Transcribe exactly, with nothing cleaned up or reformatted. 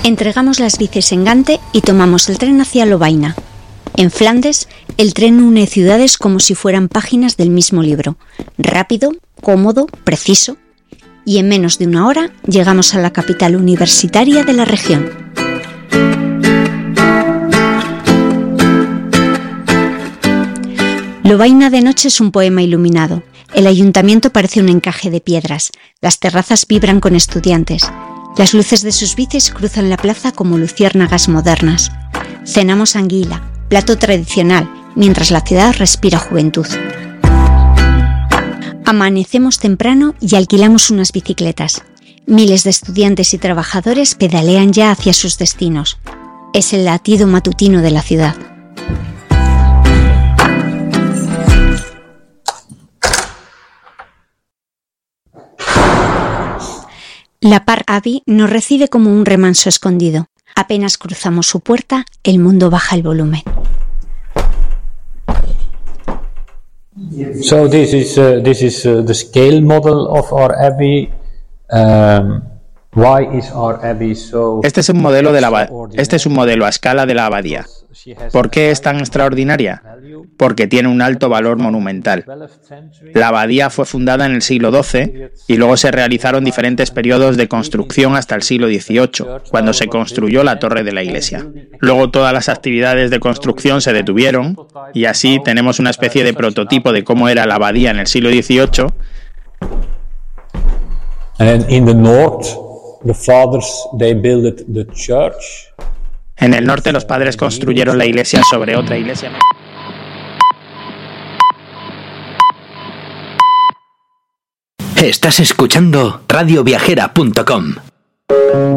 Entregamos las bicis en Gante y tomamos el tren hacia Lovaina. En Flandes, el tren une ciudades como si fueran páginas del mismo libro. Rápido, cómodo, preciso. Y en menos de una hora llegamos a la capital universitaria de la región. Lovaina de noche es un poema iluminado. El ayuntamiento parece un encaje de piedras. Las terrazas vibran con estudiantes. Las luces de sus bicis cruzan la plaza como luciérnagas modernas. Cenamos anguila, plato tradicional, mientras la ciudad respira juventud. Amanecemos temprano y alquilamos unas bicicletas. Miles de estudiantes y trabajadores pedalean ya hacia sus destinos. Es el latido matutino de la ciudad. La Park Abbey nos recibe como un remanso escondido. Apenas cruzamos su puerta, el mundo baja el volumen. So this is uh, this is uh, the scale model of our abbey. Um, why is our abbey so? Este es un modelo de la este es un modelo a escala de la abadía. ¿Por qué es tan extraordinaria? Porque tiene un alto valor monumental. La abadía fue fundada en el siglo doce y luego se realizaron diferentes periodos de construcción hasta el siglo dieciocho, cuando se construyó la torre de la iglesia. Luego todas las actividades de construcción se detuvieron y así tenemos una especie de prototipo de cómo era la abadía en el siglo dieciocho. And in the north, the fathers they built the church. En el norte los padres construyeron la iglesia sobre otra iglesia. Estás escuchando radio viajera punto com.